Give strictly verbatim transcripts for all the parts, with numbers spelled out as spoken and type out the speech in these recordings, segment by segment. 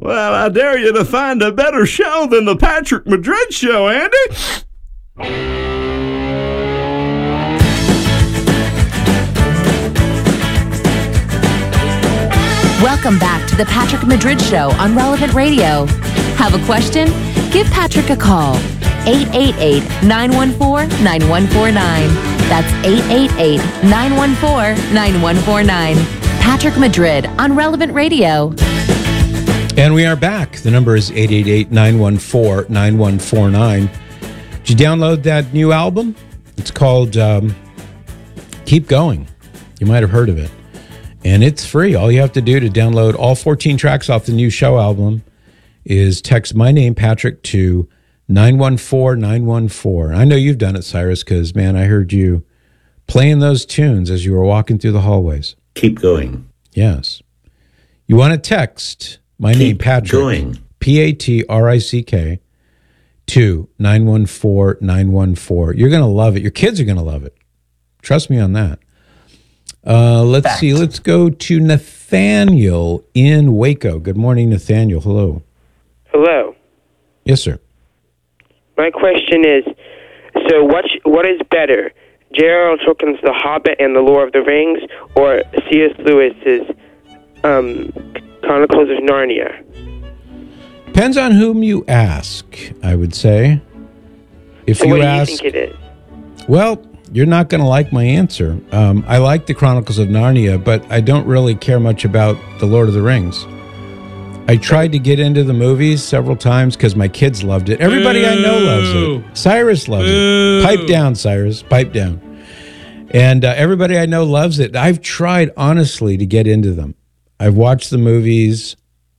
Well, I dare you to find a better show than the Patrick Madrid Show, Andy. Welcome back to the Patrick Madrid Show on Relevant Radio. Have a question? Give Patrick a call. eight eight eight, nine one four, nine one four nine. That's eight eight eight, nine one four, nine one four nine. Patrick Madrid on Relevant Radio. And we are back. The number is eight eight eight, nine one four, nine one four nine. Did you download that new album? It's called um, Keep Going. You might have heard of it. And it's free. All you have to do to download all fourteen tracks off the new show album is text my name, Patrick, to nine one four, nine one four. I know you've done it, Cyrus, because, man, I heard you playing those tunes as you were walking through the hallways. Keep going. Yes. You want to text my Keep name, Patrick, going. P A T R I C K, to nine one four, nine one four. You're going to love it. Your kids are going to love it. Trust me on that. Uh, let's Fact. see. Let's go to Nathaniel in Waco. Good morning, Nathaniel. Hello. Hello. Yes, sir. My question is, so what what is better, J R R Tolkien's The Hobbit and The Lord of the Rings, or C S Lewis's um, Chronicles of Narnia? Depends on whom you ask, I would say. If so you what do ask, you think it is? Well, you're not going to like my answer. Um, I like the Chronicles of Narnia, but I don't really care much about The Lord of the Rings. I tried to get into the movies several times because my kids loved it. Everybody Boo. I know loves it. Cyrus loves Boo. it. Pipe down, Cyrus. Pipe down. And uh, everybody I know loves it. I've tried, honestly, to get into them. I've watched the movies.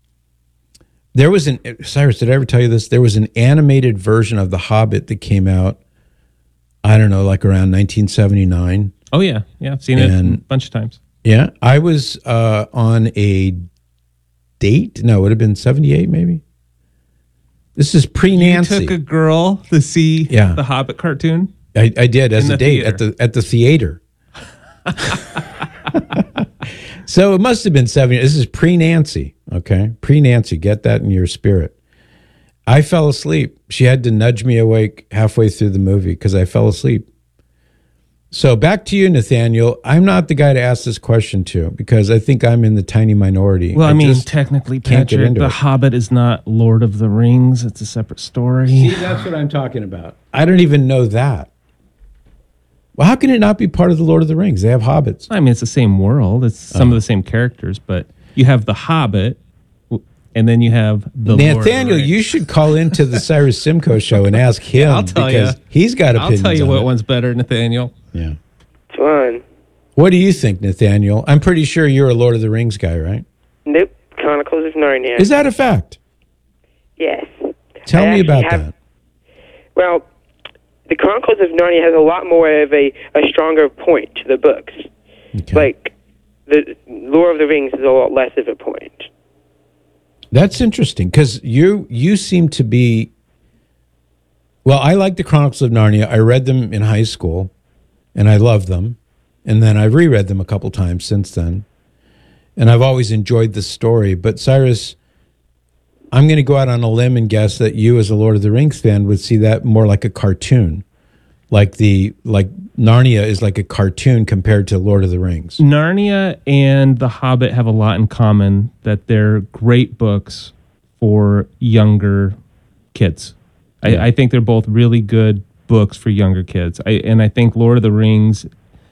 There was an... Cyrus, did I ever tell you this? There was an animated version of The Hobbit that came out, I don't know, like around nineteen seventy-nine. Oh, yeah. Yeah, I've seen and, it a bunch of times. Yeah. I was uh, on a... date? No, it would have been seventy-eight maybe. This is pre-Nancy. You took a girl to see yeah. the Hobbit cartoon? I, I did as a date theater. at the at the theater. So it must have been seventy. This is pre-Nancy, okay? Pre-Nancy, get that in your spirit. I fell asleep. She had to nudge me awake halfway through the movie because I fell asleep. So back to you, Nathaniel. I'm not the guy to ask this question to because I think I'm in the tiny minority. Well, I, I mean, technically, Patrick, The it. Hobbit is not Lord of the Rings. It's a separate story. See, that's what I'm talking about. I don't even know that. Well, how can it not be part of the Lord of the Rings? They have hobbits. I mean, it's the same world. It's some oh. of the same characters, but you have the Hobbit, and then you have the Nathaniel, you should call into the Cyrus Simcoe show and ask him I'll tell because you. he's got opinions. I'll tell you on what it. one's better, Nathaniel. Yeah. Which one? What do you think, Nathaniel? I'm pretty sure you're a Lord of the Rings guy, right? Nope. Chronicles of Narnia. Is that a fact? Yes. Tell I me about have, that. Well, the Chronicles of Narnia has a lot more of a, a stronger point to the books. Okay. Like, the Lord of the Rings is a lot less of a point. That's interesting because you you seem to be. Well, I like the Chronicles of Narnia. I read them in high school, and I loved them. And then I've reread them a couple times since then, and I've always enjoyed the story. But Cyrus, I'm going to go out on a limb and guess that you, as a Lord of the Rings fan, would see that more like a cartoon, like the like Narnia is like a cartoon compared to Lord of the Rings. Narnia and The Hobbit have a lot in common, that they're great books for younger kids. Yeah. I, I think they're both really good books for younger kids. I, and I think Lord of the Rings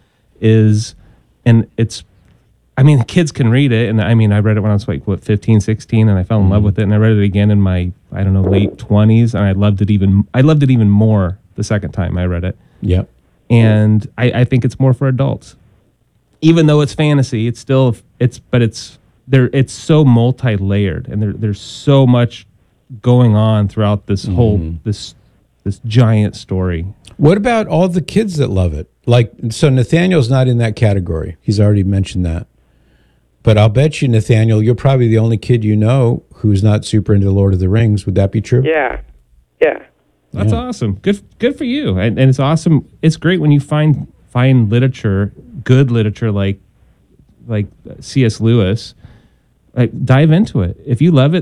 is, and it's, I mean, kids can read it. And I mean, I read it when I was like, what, fifteen, sixteen, and I fell in mm-hmm. love with it. And I read it again in my, I don't know, late twenties. And I loved it even, I loved it even more the second time I read it. Yep. And I, I think it's more for adults. Even though it's fantasy, it's still, it's, but it's, there, it's so multi-layered, and there, there's so much going on throughout this mm-hmm. whole, this, this giant story. What about all the kids that love it? Like, so Nathaniel's not in that category. He's already mentioned that. But I'll bet you, Nathaniel, you're probably the only kid you know who's not super into Lord of the Rings. Would that be true? Yeah. Yeah. That's yeah. awesome. Good good for you. And, and it's awesome. It's great when you find find literature, good literature like like C S Lewis. Like, dive into it. If you love it,